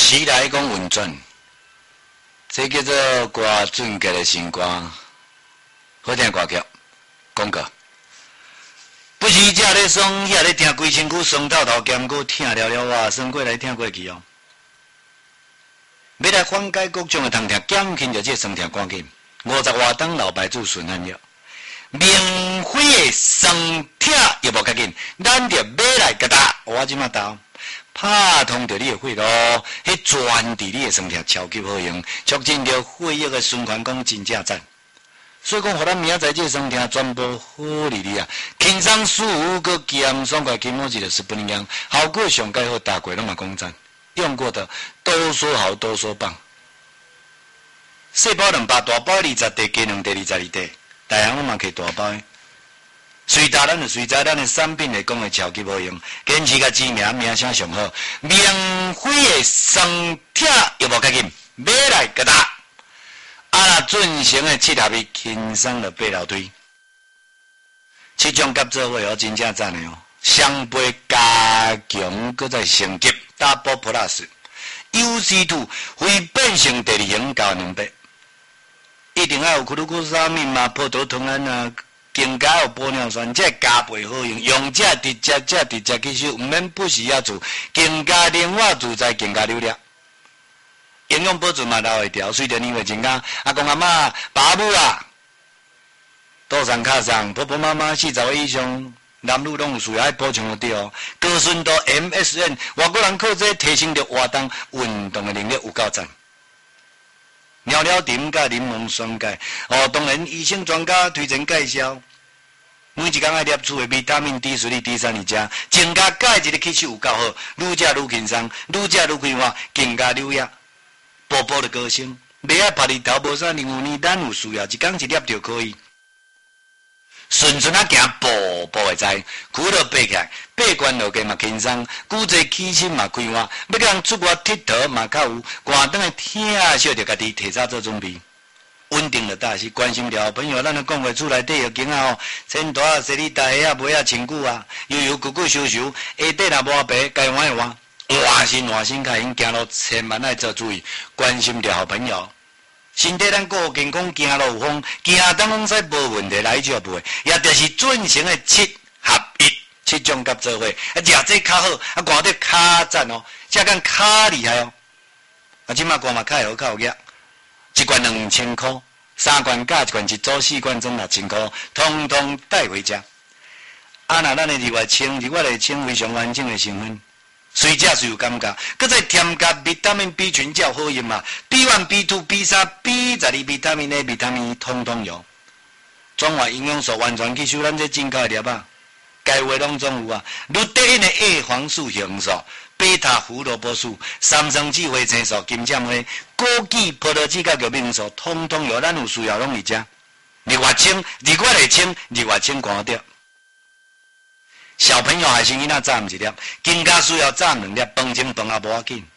时来讲运转，这叫做歌俊杰的新歌，好听歌曲，广告。不是只咧爽，遐咧听规身躯酸透透，兼顾听了了哇，算过来听过去哦。要来缓解各种的疼痛，减轻着这酸痛赶紧。50外当老牌子顺安药，明辉的酸痛又无要紧，咱着买来甲打，我即马打。拍通着你的血路，迄专治你的酸痛超级好用，促进着血液的循环，讲真正赞。所以讲，互咱明仔载这酸痛全部好利利啊，轻松舒服，佮健爽快，起码就是不一样，效果上介好，大家拢嘛讲赞。用过的都说好，都说棒。细包2包，大包20袋，加2袋22袋，大人拢嘛摕大包的。随大咱就随在咱的产品来讲的超级好用，坚持甲知名，名声上好，明辉的酸痛又无要紧，买来甲打。啊，进行的7合一轻松的八楼堆，7种夹做伙哦，真正赞的哦。双倍加强，搁再升级 Double Plus，UC2 非变性第2型加2倍，一定要有库鲁库沙米嘛，葡萄糖胺啊。更加有玻尿酸，这加倍好用，用这直接吸收，唔免不时要做，更加灵活自在，更加流利。营养保存嘛留会调，随着年岁增加，阿公阿嬷、爸母啊，倒上卡上，婆婆妈妈40岁以上，男女拢有需要爱补充得到。高顺度 MSN， 外国人靠这提升着活动运动的能力有够赞。尿尿甜甲柠檬酸钙，当然医生专家推荐介绍。每一天爱摄取的维他命 D 水、D3你食，增加钙质的吸收有够好，愈食愈轻松，愈食愈快活，更加流液。步步的高升，袂爱拍日头无啥任务呢，咱有需要一天一粒就可以。顺顺啊行，步步会知，苦落爬起来，爬关落去嘛轻松，骨质起身嘛快活，要甲人出外佚佗嘛较有，寒顿的听小着家己提早做准备。稳定了大是关心了朋友，咱的讲话厝内底要紧啊吼，穿大洗哩大鞋啊，袂啊穿久啊，悠久收，下底若磨白，该换的换，换身开行行路，千万要做注意，关心了朋友。身体咱顾健康，行路有风，行当拢使无问题来就袂，也就是进行的7合一，7种夹做伙，食这较好，寒得较赞哦，这间较厉害哦，即马寒嘛较好较有益。一罐2000块，3罐加1罐，一组4罐总6000块，通通带回家。啊，那咱的日月清非常完整的成分，随食随有感觉，搁再添加维他命 B 群较好用嘛 ，B1、B2、B3、B12、维他命 A、维他命 E 通通有。中华营养素完全吸收咱这进口的粒啊，该有的拢总有啊。绿地因的 A 黄素营素。贝塔胡萝卜素、三生智慧青素、金针花、枸杞、葡萄籽甲玉米素，通通有，咱有需要拢伫遮。日月清，日月清看得到。小朋友还是囡仔早毋一粒，更加需要早2粒，饭前饭也无要紧。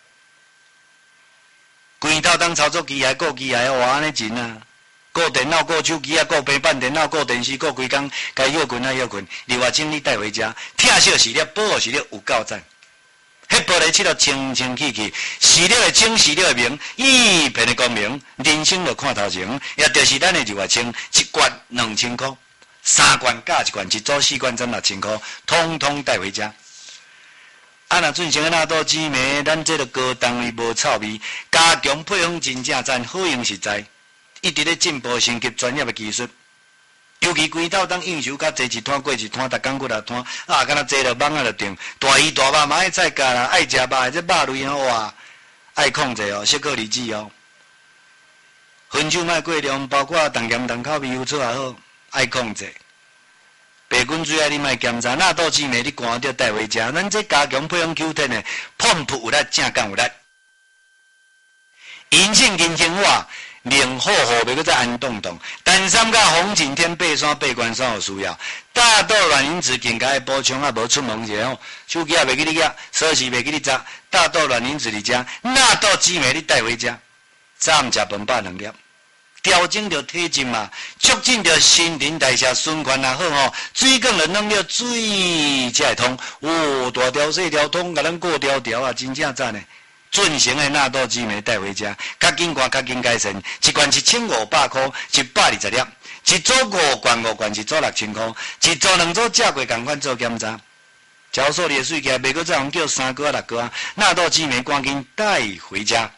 规套当操作机械、顾机械，哇安尼真啊！顾电脑、顾手机啊、顾平板电脑、顾电视、顾规工，该休困啊休困。日月清你带回家，疼惜视力、保护视力有够赞。迄玻璃漆了清清气气，视力的清，视力的明，一片的光明，人生就看头前。也就是咱的日月清，1罐2000块，3罐加1罐，一组4罐总6000块，通通带回家。啊，若进行那多紫梅，咱这个高档的无臭味，加强配方真正赞，好用实在，一直咧进步升级专业的技术。尤其规套当应酬较济一摊过一摊，逐工过来摊，啊，敢若坐落网啊就定。大鱼大肉嘛爱菜价啦，爱食肉的这肉类吼哇，爱控制哦，适可而止哦。分酒莫过量，包括重盐重口味有错也好，爱控制。白滚水啊，你莫检查，那倒姊妹你赶着带回家，咱这加强配方 Q10的，碰扑有力，正刚有力。银杏金精华。令好好袂搁再安动动，丹参甲红景天、爬山、爬关山有需要。大豆卵磷脂更加补充啊，无出门者吼，手机也袂记你夹，锁匙袂记你砸。大豆卵磷脂你食，纳豆紫梅你带回家，早午食饭饱2粒，调整着体质嘛，促进着新陈代谢循环也好吼，水管就弄了水才会通。大条细条通，甲咱过条条啊，真正赞诶！ 准成的纳豆激酶带回家，较紧罐较紧改善，一罐1500块，120粒，一组5罐5罐，一组6000块，一组2组价贵共款做检查。交所里的水价，袂阁再用叫3个6个，纳豆激酶赶紧带回家。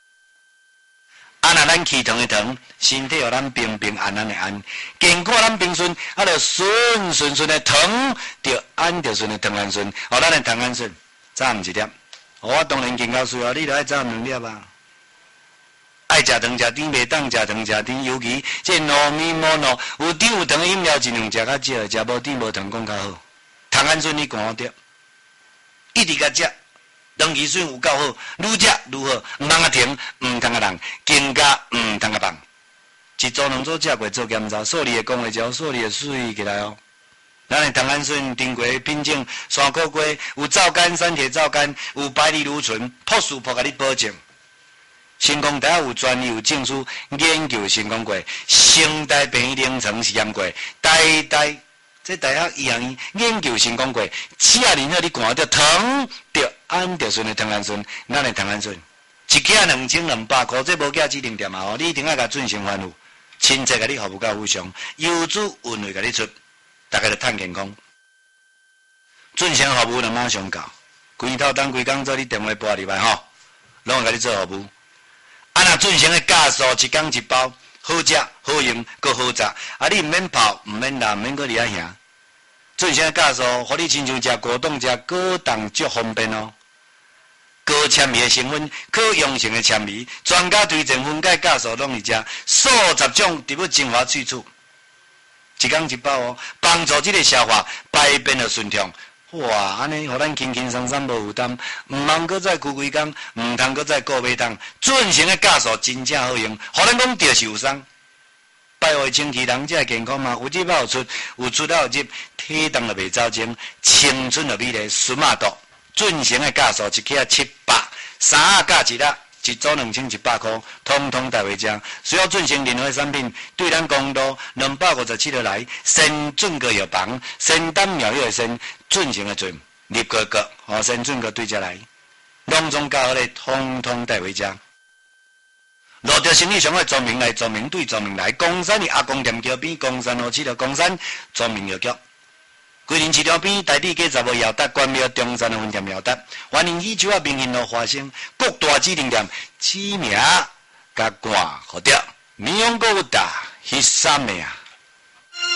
若咱气糖的糖，身体互咱平平安安的安，健康咱平顺，就顺的糖，就安就顺的糖安顺，互咱的糖安顺，早午一粒。我当然健康需要，你就爱早2粒啊。爱食糖食甜，袂当食糖食甜，尤其这糯米无糯，有甜有糖的饮料尽量食较少，食无甜无糖讲较好。糖安顺你讲好着，一直甲食。长期水有够好，愈食愈好，毋通啊停，毋通啊浪，更加毋通啊放。一组2组食过做检查，数理的讲话招，数理的水起来哦。咱的糖氨酸、丁果、品种、山果果，有皂苷、酸铁皂苷，有白藜芦醇，朴素朴甲你保证。成功大学有专利有证书，研究成功过，成大病院临床实验过，代。这大学医学院研究成功过，只要你你看到糖，就按着顺的糖氨酸，咱的糖氨酸，一件2200块，这无价指定店啊！你一定要甲准成番务，亲切甲你服务到非常，优质运费甲你出，大家就趁健康。准成服务就马上到，规套当规工做你电话拨入来吼，拢会甲你做服务。若准成的价数一工一包。好食、好用、搁好炸，你毋免泡、毋免淋、毋免搁伫遐行。最先价数，互你亲像食果冻、食果冻足方便哦。高纤维的成分、可用性的纤维，专家推荐分解价数拢伫遮，数十种伫要精华萃取，一工一包哦，帮助这个消化排便的顺畅。哇，安尼，互咱轻轻松松无负担，毋通搁再规工，毋通搁再顾买汤。准成的价数真正好用，互咱讲着是有送。拜会清气人才健康嘛，有入有出，有出有入，体重就袂走精，青春就美丽，顺马度。准成的价数一克700，3价一粒。一组2100块，通通带回家。需要准成任何产品，对咱公道257个来，先准个药房，先丹苗药的先，准成的准，立个个，先准个对家来，拢总教好咧，通通带回家。落着生理上的专明来，专明对专明来，公山的阿公店桥边，公山路7条公山专明药局。桂林市场边台地街15药达关庙中山的分店药达，欢迎喜酒啊名人路花生各大指定店指名甲冠好掉，绵阳购物大，迄3个啊。